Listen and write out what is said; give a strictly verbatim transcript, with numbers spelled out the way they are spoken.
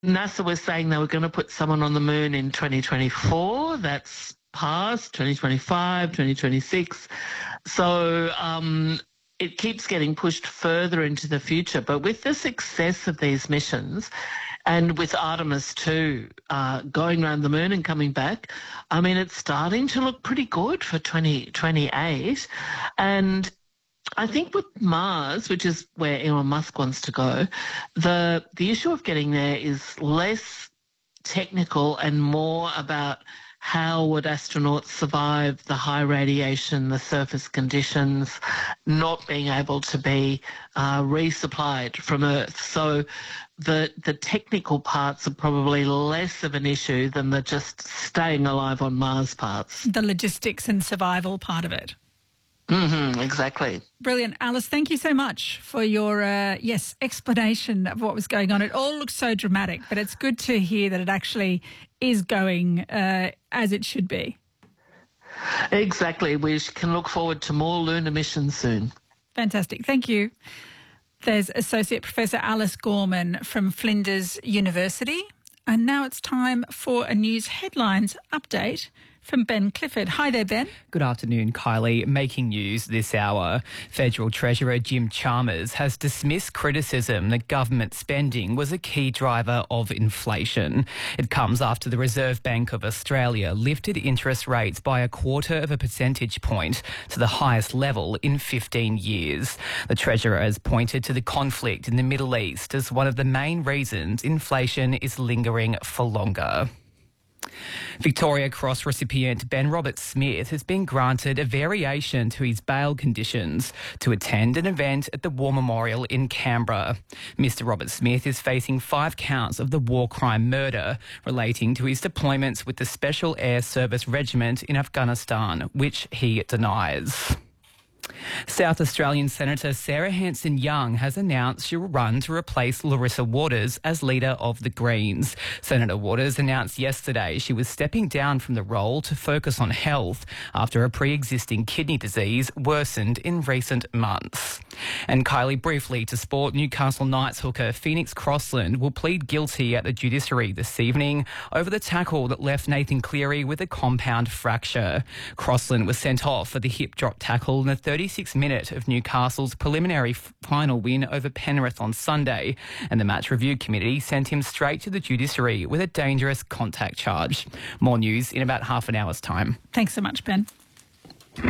NASA was saying they were going to put someone on the moon in twenty twenty-four. That's past twenty twenty-five, twenty twenty-six. So um, it keeps getting pushed further into the future. But with the success of these missions, and with Artemis two uh, going around the moon and coming back, I mean, it's starting to look pretty good for twenty twenty-eight. And I think with Mars, which is where Elon Musk wants to go, the the issue of getting there is less technical and more about how would astronauts survive the high radiation, the surface conditions, not being able to be uh, resupplied from Earth. So the the technical parts are probably less of an issue than the just staying alive on Mars parts. The logistics and survival part of it. Mm-hmm, exactly. Brilliant. Alice, thank you so much for your, uh, yes, explanation of what was going on. It all looks so dramatic, but it's good to hear that it actually is going uh, as it should be. Exactly. We can look forward to more lunar missions soon. Fantastic. Thank you. There's Associate Professor Alice Gorman from Flinders University. And now it's time for a news headlines update from Ben Clifford. Hi there, Ben. Good afternoon, Kylie. Making news this hour. Federal Treasurer Jim Chalmers has dismissed criticism that government spending was a key driver of inflation. It comes after the Reserve Bank of Australia lifted interest rates by a quarter of a percentage point to the highest level in fifteen years. The Treasurer has pointed to the conflict in the Middle East as one of the main reasons inflation is lingering for longer. Victoria Cross recipient Ben Roberts-Smith has been granted a variation to his bail conditions to attend an event at the War Memorial in Canberra. Mister Roberts-Smith is facing five counts of the war crime murder relating to his deployments with the Special Air Service Regiment in Afghanistan, which he denies. South Australian Senator Sarah Hanson-Young has announced she will run to replace Larissa Waters as leader of the Greens. Senator Waters announced yesterday she was stepping down from the role to focus on health after a pre-existing kidney disease worsened in recent months. And Kylie, briefly to sport, Newcastle Knights hooker Phoenix Crossland will plead guilty at the judiciary this evening over the tackle that left Nathan Cleary with a compound fracture. Crossland was sent off for the hip drop tackle in the thirty-sixth minute of Newcastle's preliminary final win over Penrith on Sunday, and the match review committee sent him straight to the judiciary with a dangerous contact charge. More news in about half an hour's time. Thanks so much, Ben.